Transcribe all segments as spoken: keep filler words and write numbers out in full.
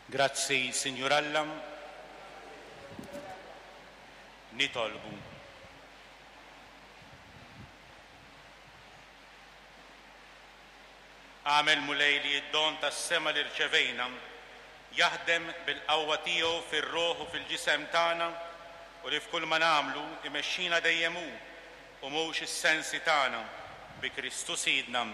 Grazzi, Signor Alla, nitolbu. Għamel mulej li id-don tas-sema li rċevejna jaħdem bil-qawwa tiegħu fir-ruħ u fil-ġisem tagħna u li f'kull ma nagħmlu imexxina dejjem hu u mhux is-sensi tagħna bi Kristu Sidna.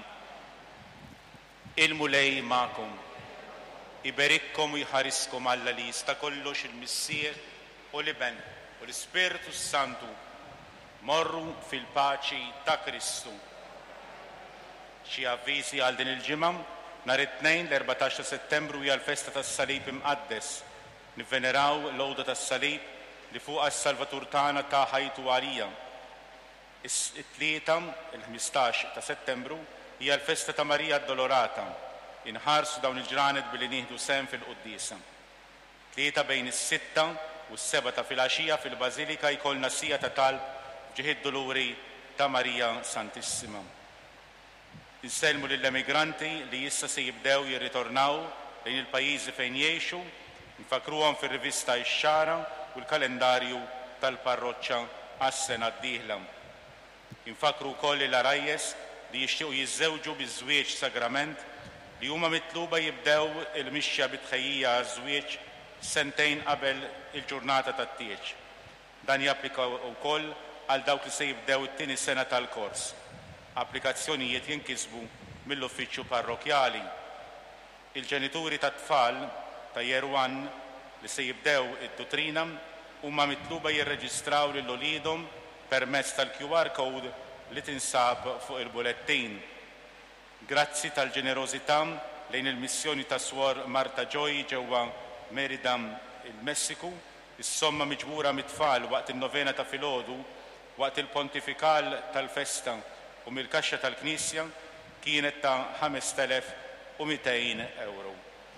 Il-mulej magħkom, iberikkom u jħariskom Alla li jista' kollox il-Missier u l-Iben u l-Ispiritu Santu. Morru fil-paċi ta' Kristu. Xi avviżi għal din il-ġimgħa, nhar it-tnejn l-erbatax ta' Settembru hija l-festa tas-Salib imqaddes. Nivveneraw l-għoda tas-Salib li fuqha s-Salvatur tagħna ta' ħajtu għalija. It-tlieta, il-ħmistax ta' Settembru, hija l-festa ta' Marija d-Dolorata. Inħarsu dawn il-ġranet billi nieħdu sehem fil-quddiesa. Tlieta bejn is-sitta u s-seba' ta' filgħaxija fil-Bażilika jkollna sija ta' talb f'ġieħ Doluri ta' Marija Santissima. Insellmu lill-emigranti li issa se jibdew jirritornaw lejn il-pajjiżi fejn jgħixu, nfakruhom fir-rivista X-Xara u l-kalendarju tal-parroċċa għas-sena d-dieħla. Infakru wkoll l-arajjes li jixtiequ jiżżewġu biż-żwieġ sagrament li huma mitluba jibdew il-mixja bit-tħejjija għaż-żwieġ sentejn qabel il-ġurnata tat-tieġ. Dan japplika wkoll għal dawk li se jibdew it-tieni sena tal-kors. Applikazzjonijiet jinkisbu mill-uffiċċju parrokjali. Il-ġenituri tat-tfal ta' Year One li se jibdew id-dottrina huma mitluba jirreġistraw lil uliedhom permezz tal-Q R code li tinsab fuq il-bulettin. Grazzi tal-ġenerożità lejn il-missjoni ta' Swor Marta Joy ġewwa Merida il-Messiku, is-somma miġbura mit-tfal waqt in-novena ta' filgħodu waqt il-pontifikal tal-festa u mill-kaxxa tal-Knisja kienet ta' ħames telef u mitejn euro.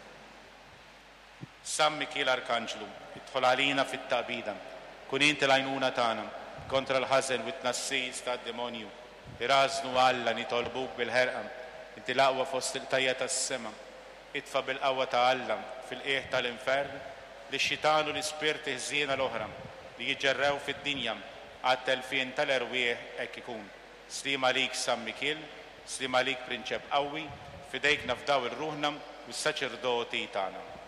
San Mikiel Arkanġlu, idħol għalina fit-taqbida, kun inti l-għajnuna tagħna kontra l-ħażen u t-tnassis tad-demonju. Irażnu Alla nitolbuk bil-ħerqa, inti l-aqwa fost il-tajja tas-sema. Itfa' bil-qawwa ta' Alla fil-qiegħ tal-infern li x-xitan u l-ispirti ħżiena l-oħra li jiġġerrew fid-dinja għat-telfien tal-erwieħ hekk ikun. Slima lik San Mikiel, slima lik Prinċep qawwi, fidejk nafdaw ir-ruħna u s-saċerdoti tagħna.